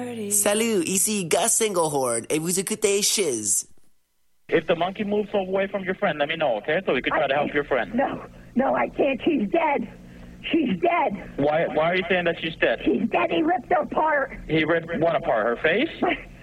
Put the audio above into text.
Salut, ici Gus Singlehorn, et vous écoutez Shiz. If the monkey moves away from your friend, let me know, okay? So we can try to help your friend. No, I can't. She's dead. She's dead. Why are you saying that she's dead? She's dead. He ripped her apart. He ripped what apart? Her face?